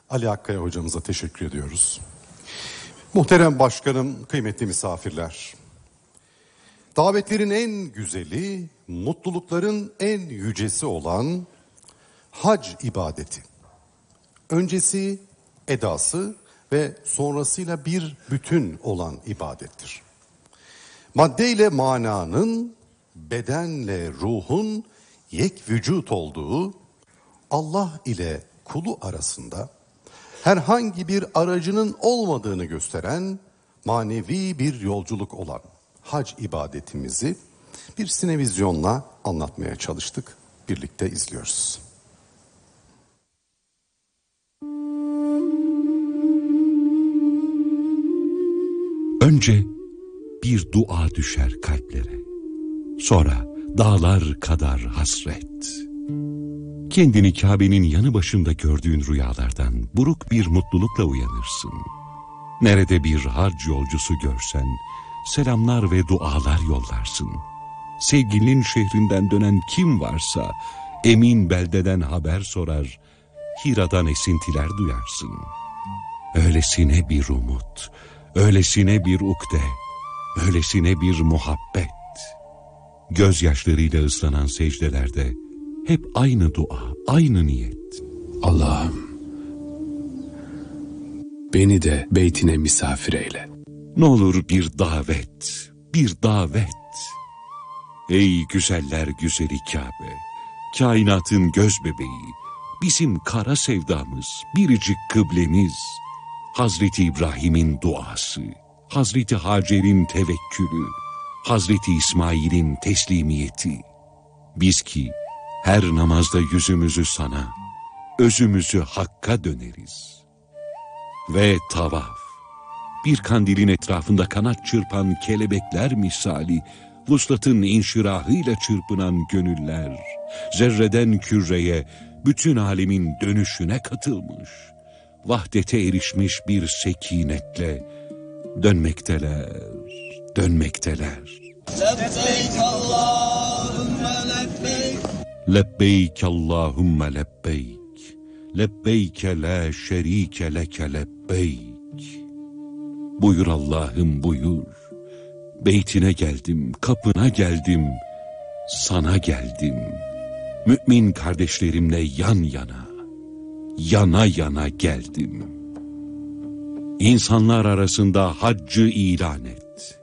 Ali Akkaya hocamıza teşekkür ediyoruz. Muhterem başkanım, kıymetli misafirler. Davetlerin en güzeli, mutlulukların en yücesi olan hac ibadeti. Öncesi, edası ve sonrasıyla bir bütün olan ibadettir. Maddeyle mananın, bedenle ruhun yek vücut olduğu, Allah ile kulu arasında herhangi bir aracının olmadığını gösteren manevi bir yolculuk olan hac ibadetimizi bir sinevizyonla anlatmaya çalıştık. Birlikte izliyoruz. Önce bir dua düşer kalplere. Sonra dağlar kadar hasret. Kendini Kabe'nin yanı başında gördüğün rüyalardan buruk bir mutlulukla uyanırsın. Nerede bir hac yolcusu görsen selamlar ve dualar yollarsın. Sevgilinin şehrinden dönen kim varsa emin beldeden haber sorar, Hira'dan esintiler duyarsın. Öylesine bir umut, öylesine bir ukde, öylesine bir muhabbet. Gözyaşlarıyla ıslanan secdelerde hep aynı dua, aynı niyet. Allah'ım, beni de beytine misafir eyle. Ne olur bir davet, bir davet. Ey güzeller güzeli Kabe, kainatın göz bebeği, bizim kara sevdamız, biricik kıblemiz. Hazreti İbrahim'in duası, Hazreti Hacer'in tevekkülü, Hazreti İsmail'in teslimiyeti. Biz ki her namazda yüzümüzü sana, özümüzü Hakk'a döneriz. Ve tavaf, bir kandilin etrafında kanat çırpan kelebekler misali, vuslatın inşirahıyla çırpınan gönüller, zerreden küreye, bütün alemin dönüşüne katılmış, vahdete erişmiş bir sekinetle dönmekteler, dönmekteler. Lebbeyk Allahümme lebbeyk. Lebbeyk Allahümme lebbeyk. Lebbeyke la şerike leke lebbeyk. Buyur Allah'ım buyur. Beytine geldim, kapına geldim, sana geldim. Mümin kardeşlerimle yan yana, yana yana geldim. İnsanlar arasında haccı ilan et.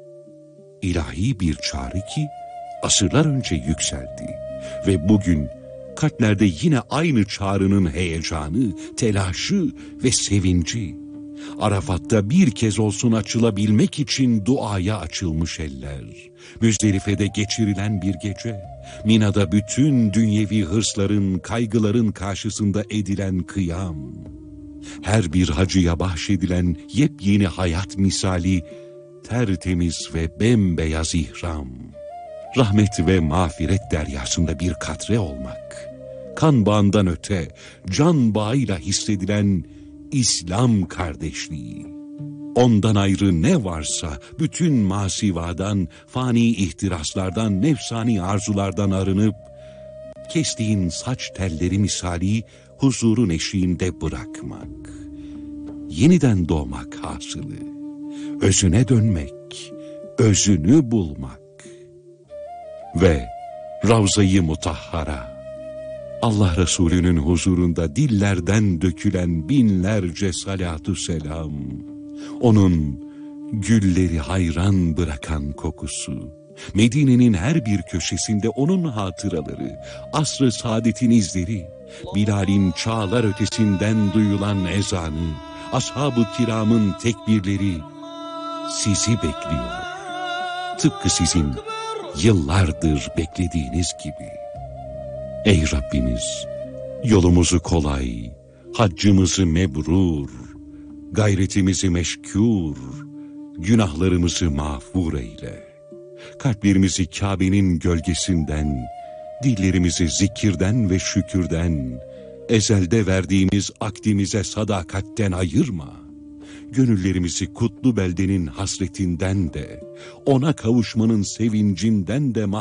İlahi bir çağrı ki asırlar önce yükseldi ve bugün kalplerde yine aynı çağrının heyecanı, telaşı ve sevinci. Arafat'ta bir kez olsun açılabilmek için duaya açılmış eller. Müzdelife'de geçirilen bir gece. Mina'da bütün dünyevi hırsların, kaygıların karşısında edilen kıyam. Her bir hacıya bahşedilen yepyeni hayat misali, tertemiz ve bembeyaz ihram. Rahmet ve mağfiret deryasında bir katre olmak. Kan bağından öte, can bağıyla hissedilen İslam kardeşliği. Ondan ayrı ne varsa bütün masivadan, fani ihtiraslardan, nefsani arzulardan arınıp, kestiğin saç telleri misali huzurun eşiğinde bırakmak. Yeniden doğmak hasılı. Özüne dönmek, özünü bulmak. Ve Ravza-i Mutahhara, Allah Resulü'nün huzurunda dillerden dökülen binlerce salatu selam, onun gülleri hayran bırakan kokusu, Medine'nin her bir köşesinde onun hatıraları, asr-ı saadetin izleri, Bilal'in çağlar ötesinden duyulan ezanı, ashab-ı kiramın tekbirleri sizi bekliyor. Tıpkı sizin yıllardır beklediğiniz gibi. Ey Rabbimiz, yolumuzu kolay, haccımızı mebrur, gayretimizi meşkûr, günahlarımızı mağfur eyle. Kalplerimizi Kabe'nin gölgesinden, dillerimizi zikirden ve şükürden, ezelde verdiğimiz akdimize sadakatten ayırma. Gönüllerimizi kutlu beldenin hasretinden de, ona kavuşmanın sevincinden de